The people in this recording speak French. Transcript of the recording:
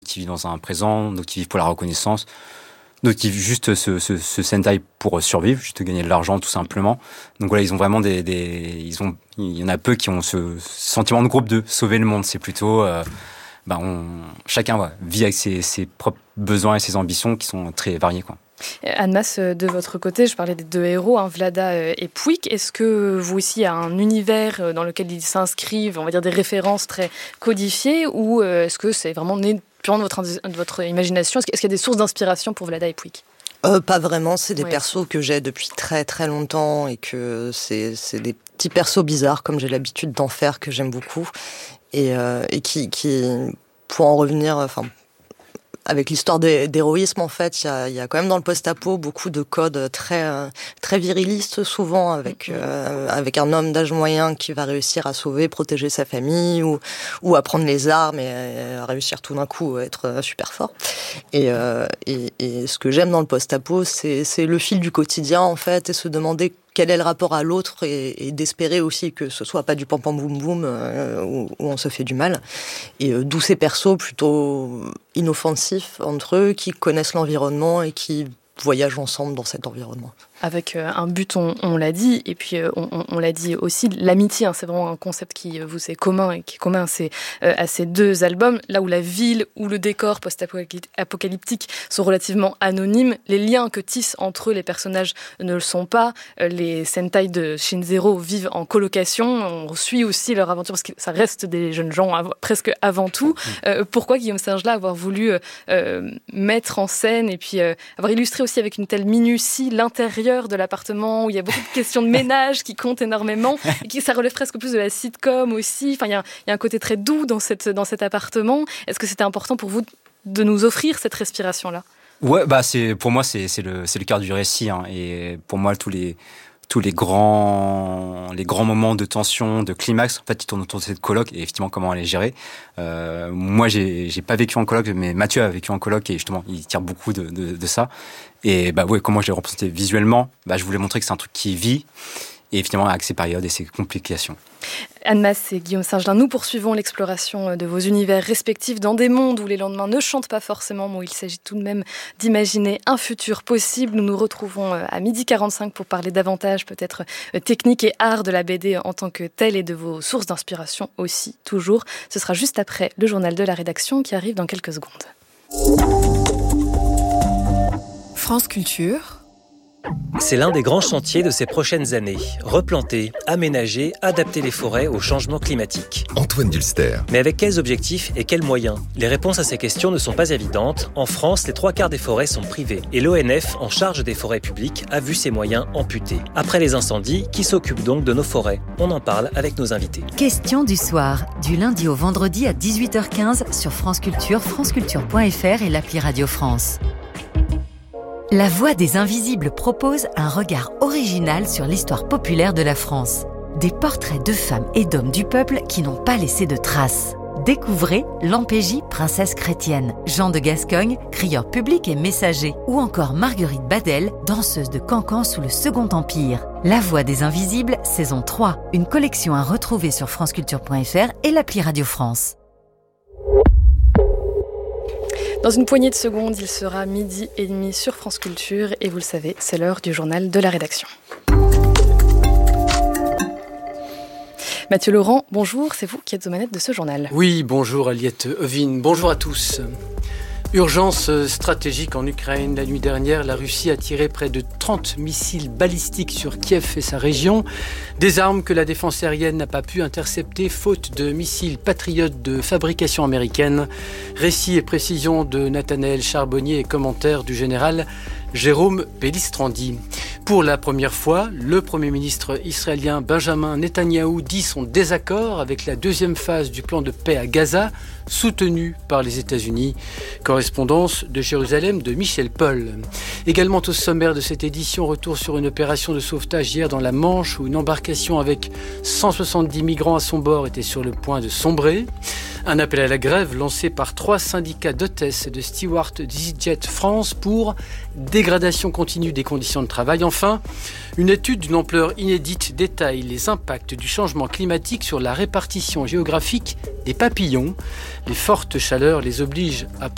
qui vivent dans un présent, d'autres qui vivent pour la reconnaissance, d'autres qui vivent juste ce Sentai pour survivre, juste gagner de l'argent tout simplement. Donc voilà, ils ont vraiment il y en a peu qui ont ce sentiment de groupe de sauver le monde. C'est plutôt, chacun vit avec ses propres besoins et ses ambitions qui sont très variées, quoi. Annemasse, de votre côté, je parlais des deux héros, Vlada et Pouic. Est-ce que vous aussi, il y a un univers dans lequel ils s'inscrivent, on va dire des références très codifiées, ou est-ce que c'est vraiment né purement de votre imagination ? Est-ce qu'il y a des sources d'inspiration pour Vlada et Pouic ? Pas vraiment, c'est des persos que j'ai depuis très très longtemps et que c'est des petits persos bizarres comme j'ai l'habitude d'en faire, que j'aime beaucoup et qui pour en revenir, avec l'histoire d'héroïsme, en fait, il y a quand même dans le post-apo beaucoup de codes très virilistes, souvent, avec un homme d'âge moyen qui va réussir à sauver, protéger sa famille, ou à prendre les armes et à réussir tout d'un coup à être super fort. Et ce que j'aime dans le post-apo, c'est le fil du quotidien, en fait, et se demander quel est le rapport à l'autre et d'espérer aussi que ce soit pas du pam pam boum boum où on se fait du mal. Et d'où ces persos plutôt inoffensifs entre eux, qui connaissent l'environnement et qui voyagent ensemble dans cet environnement. Avec un but, on l'a dit, et puis on l'a dit aussi, l'amitié, c'est vraiment un concept qui vous est commun et qui est commun à ces deux albums, là où la ville ou le décor post-apocalyptique sont relativement anonymes, les liens que tissent entre eux les personnages ne le sont pas, les Sentai de Shin Zero vivent en colocation, on suit aussi leur aventure parce que ça reste des jeunes gens presque avant tout. Pourquoi Guillaume Singelat avoir voulu mettre en scène et puis avoir illustré aussi avec une telle minutie l'intérieur de l'appartement, où il y a beaucoup de questions de ménage qui comptent énormément, et ça relève presque plus de la sitcom aussi. Enfin, il y a un côté très doux dans cet appartement. Est-ce que c'était important pour vous de nous offrir cette respiration-là ? Ouais, pour moi, c'est le cœur du récit, hein, et pour moi, tous les grands moments de tension, de climax, en fait, ils tournent autour de cette coloc et effectivement comment elle est gérée. Moi, j'ai pas vécu en coloc, mais Mathieu a vécu en coloc et justement, il tire beaucoup de ça. Et comment je l'ai représenté visuellement, je voulais montrer que c'est un truc qui vit et finalement avec ses périodes et ses complications. Annemasse et Guillaume Singelat, nous poursuivons l'exploration de vos univers respectifs dans des mondes où les lendemains ne chantent pas forcément, mais où il s'agit tout de même d'imaginer un futur possible. Nous nous retrouvons à 12h45 pour parler davantage peut-être technique et art de la BD en tant que telle et de vos sources d'inspiration aussi, toujours. Ce sera juste après le journal de la rédaction qui arrive dans quelques secondes. France Culture. C'est l'un des grands chantiers de ces prochaines années. Replanter, aménager, adapter les forêts au changement climatique. Antoine Dulster. Mais avec quels objectifs et quels moyens ? Les réponses à ces questions ne sont pas évidentes. En France, les 3/4 des forêts sont privées. Et l'ONF, en charge des forêts publiques, a vu ses moyens amputés. Après les incendies, qui s'occupe donc de nos forêts ? On en parle avec nos invités. Question du soir, du lundi au vendredi à 18h15 sur France Culture, franceculture.fr et l'appli Radio France. La Voix des Invisibles propose un regard original sur l'histoire populaire de la France. Des portraits de femmes et d'hommes du peuple qui n'ont pas laissé de traces. Découvrez Lampégie, princesse chrétienne, Jean de Gascogne, crieur public et messager, ou encore Marguerite Badel, danseuse de cancan sous le Second Empire. La Voix des Invisibles, saison 3, une collection à retrouver sur franceculture.fr et l'appli Radio France. Dans une poignée de secondes, il sera 12h30 sur France Culture et vous le savez, c'est l'heure du journal de la rédaction. Mathieu Laurent, bonjour, c'est vous qui êtes aux manettes de ce journal. Oui, bonjour Aliette Ovine, bonjour à tous. Urgence stratégique en Ukraine. La nuit dernière, la Russie a tiré près de 30 missiles balistiques sur Kiev et sa région. Des armes que la défense aérienne n'a pas pu intercepter faute de missiles patriotes de fabrication américaine. Récit et précision de Nathanaël Charbonnier et commentaires du général Jérôme Pellistrandi. Pour la première fois, le Premier ministre israélien Benjamin Netanyahou dit son désaccord avec la deuxième phase du plan de paix à Gaza, soutenu par les États-Unis. Correspondance de Jérusalem de Michel Paul. Également au sommaire de cette édition, retour sur une opération de sauvetage hier dans la Manche où une embarcation avec 170 migrants à son bord était sur le point de sombrer. Un appel à la grève lancé par 3 syndicats d'hôtesses et de stewards d'EasyJet France pour dégradation continue des conditions de travail. Enfin, une étude d'une ampleur inédite détaille les impacts du changement climatique sur la répartition géographique des papillons. Les fortes chaleurs les obligent à